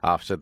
after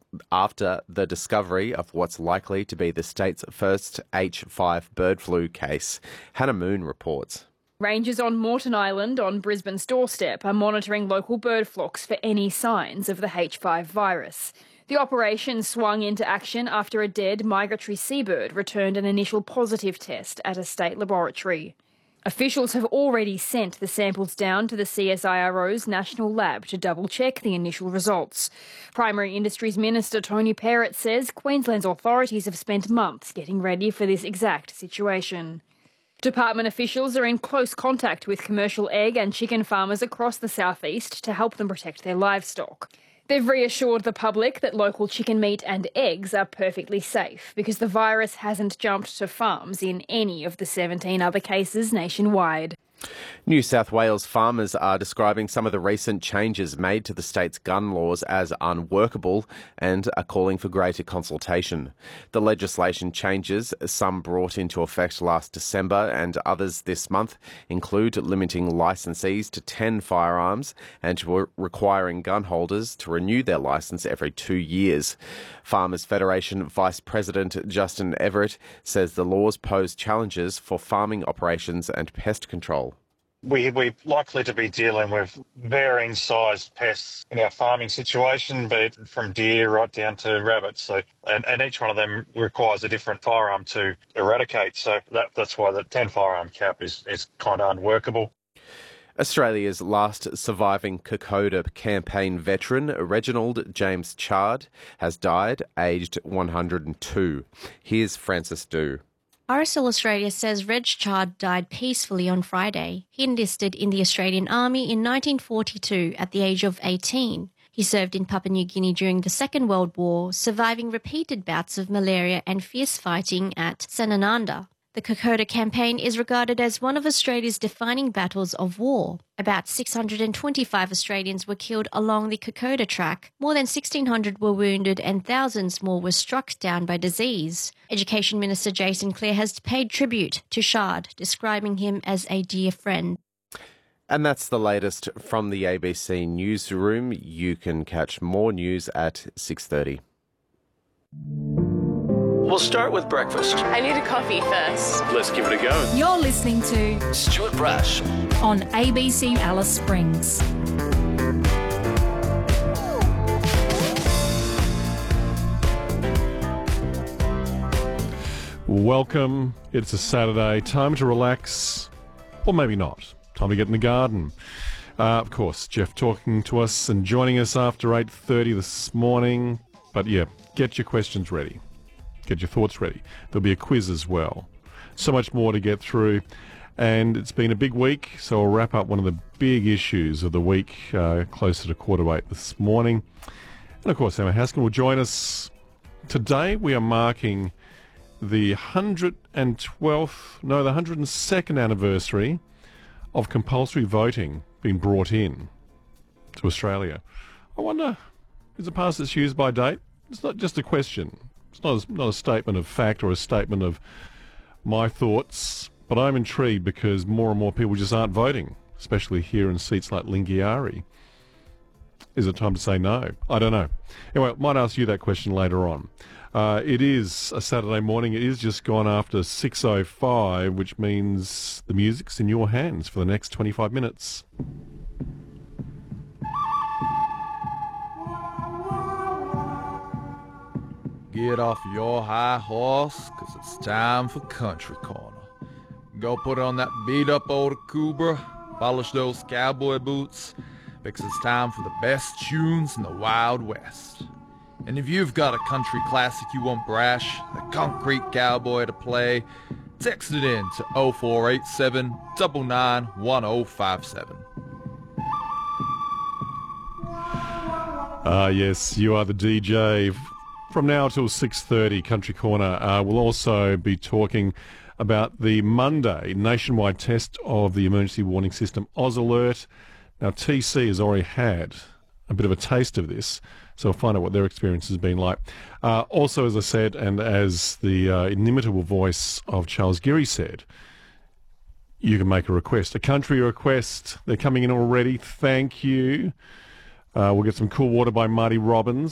the discovery of what's likely to be the state's first H5 bird flu case. Hannah Moon reports. Rangers on Moreton Island on Brisbane's doorstep are monitoring local bird flocks for any signs of the H5 virus. The operation swung into action after a dead migratory seabird returned an initial positive test at a state laboratory. Officials have already sent the samples down to the CSIRO's national lab to double-check the initial results. Primary Industries Minister Tony Perrott says Queensland's authorities have spent months getting ready for this exact situation. Department officials are in close contact with commercial egg and chicken farmers across the southeast to help them protect their livestock. They've reassured the public that local chicken meat and eggs are perfectly safe because the virus hasn't jumped to farms in any of the 17 other cases nationwide. New South Wales farmers are describing some of the recent changes made to the state's gun laws as unworkable and are calling for greater consultation. The legislation changes, some brought into effect last December and others this month, include limiting licensees to 10 firearms and requiring gun holders to renew their licence every 2 years. Farmers Federation Vice President Justin Everett says the laws pose challenges for farming operations and pest control. We're likely to be dealing with varying sized pests in our farming situation, be it from deer right down to rabbits. So, and each one of them requires a different firearm to eradicate. So that's why the 10 firearm cap is kind of unworkable. Australia's last surviving Kokoda campaign veteran, Reginald James Chard, has died, aged 102. Here's Francis Dew. RSL Australia says Reg Chard died peacefully on Friday. He enlisted in the Australian Army in 1942 at the age of 18. He served in Papua New Guinea during the Second World War, surviving repeated bouts of malaria and fierce fighting at Sanananda. The Kokoda campaign is regarded as one of Australia's defining battles of war. About 625 Australians were killed along the Kokoda track. More than 1,600 were wounded and thousands more were struck down by disease. Education Minister Jason Clare has paid tribute to Chard, describing him as a dear friend. And that's the latest from the ABC Newsroom. You can catch more news at 6:30. We'll start with breakfast. I need a coffee first. Let's give it a go. You're listening to Stuart Brash on ABC Alice Springs. Welcome. It's a Saturday. Time to relax. Or maybe not. Time to get in the garden. Of course, Jeff talking to us and joining us after 8:30 this morning. But yeah, get your questions ready. Get your thoughts ready. There'll be a quiz as well. So much more to get through. And it's been a big week, so I'll wrap up one of the big issues of the week closer to 7:45 this morning. And of course, Emma Haskin will join us. Today we are marking the 102nd anniversary of compulsory voting being brought in to Australia. I wonder, is it past its use by date? It's not just a question. It's not a statement of fact or a statement of my thoughts, but I'm intrigued because more and more people just aren't voting, especially here in seats like Lingiari. Is it time to say no? I don't know. Anyway, I might ask you that question later on. It is a Saturday morning. It is just gone after 6:05, which means the music's in your hands for the next 25 minutes. Get off your high horse, 'cause it's time for Country Corner. Go put on that beat-up old Cobra, polish those cowboy boots, because it's time for the best tunes in the Wild West. And if you've got a country classic you want Brash, the Concrete Cowboy, to play, text it in to 0487 99 1057. Yes, you are the DJ. From now till 6:30, Country Corner will also be talking about the Monday nationwide test of the emergency warning system Oz Alert. Now, TC has already had a bit of a taste of this, so we'll find out what their experience has been like. Also, as I said, and as the inimitable voice of Charles Geary said, you can make a request, a country request. They're coming in already. Thank you. We'll get some Cool Water by Marty Robbins.